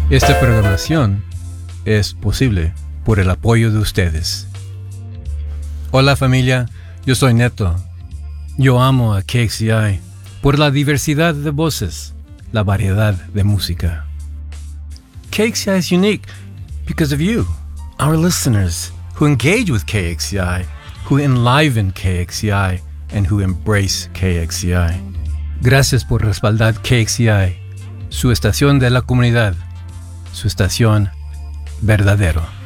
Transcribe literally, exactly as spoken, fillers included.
Esta programación es posible por el apoyo de ustedes. Hola familia, yo soy Neto. Yo amo a K X C I por la diversidad de voces, la variedad de música. K X C I is unique because of you, our listeners, who engage with K X C I, who enliven K X C I, and who embrace K X C I. Gracias por respaldar K X C I, su estación de la comunidad, su estación verdadero.